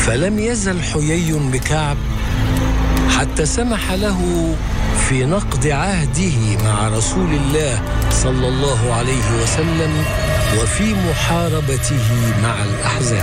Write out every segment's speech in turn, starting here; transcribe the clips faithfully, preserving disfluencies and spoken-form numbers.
فلم يزل حيي بكعب حتى سمح له في نقض عهده مع رسول الله صلى الله عليه وسلم وفي محاربته مع الأحزاب.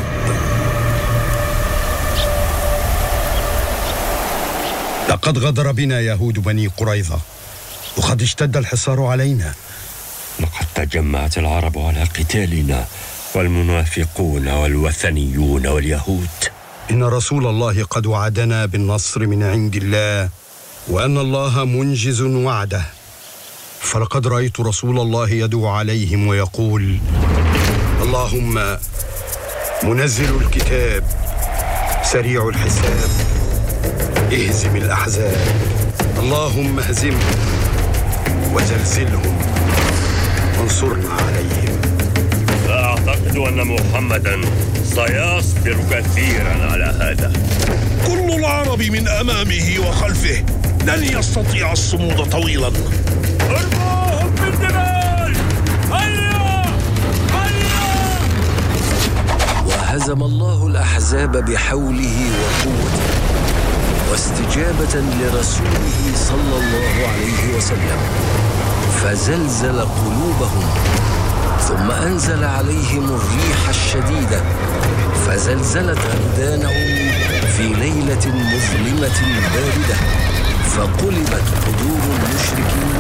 لقد غدر بنا يهود بني قريظة، وقد اشتد الحصار علينا. لقد تجمعت العرب على قتالنا، والمنافقون والوثنيون واليهود. إن رسول الله قد وعدنا بالنصر من عند الله، وأن الله منجز وعده. فلقد رأيت رسول الله يدعو عليهم ويقول: اللهم منزل الكتاب سريع الحساب اهزم الأحزاب، اللهم اهزمهم وزلزلهم وانصرنا عليهم. أعتقد أن محمدا سيصبر كثيرا على هذا. كل العرب من أمامه وخلفه، لن يستطيع الصمود طويلا. ارموهم بالجبال، هيا هيا. وهزم الله الأحزاب بحوله وقوته واستجابة لرسوله صلى الله عليه وسلم، فزلزل قلوبهم، ثم أنزل عليهم الريح الشديدة فزلزلت أبدانهم في ليلة مظلمة باردة، فقلبت قدور المشركين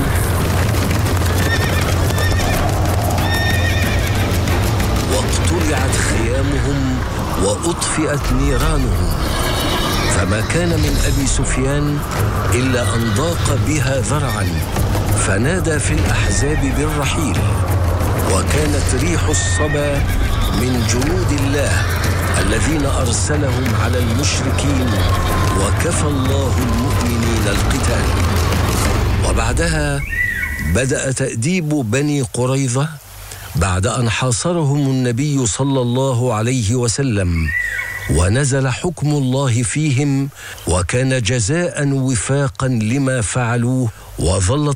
واقتلعت خيامهم وأطفئت نيرانهم. فما كان من أبي سفيان إلا أن ضاق بها ذرعا، فنادى في الأحزاب بالرحيل. وكانت ريح الصبا من جنود الله الذين أرسلهم على المشركين، وكفى الله المؤمنين القتال. وبعدها بدأ تأديب بني قريظة بعد أن حاصرهم النبي صلى الله عليه وسلم، ونزل حكم الله فيهم، وكان جزاء وفاقا لما فعلوه. وظلت